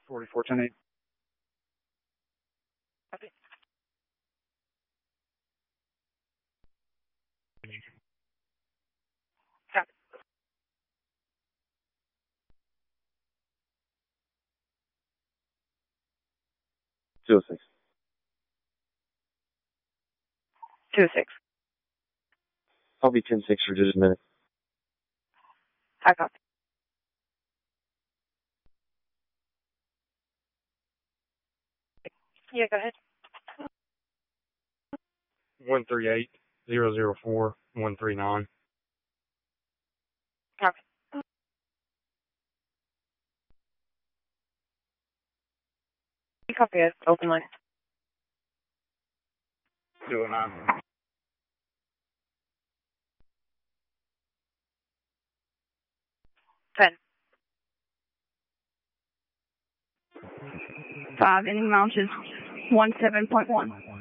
4410-8. Copy. Copy. 206. 206. I'll be 10-6 for just a minute. High copy. Yeah, go ahead. 138-004-139. Copy. Copy it. Open line. 209. 10. 5, ending launches 17.1.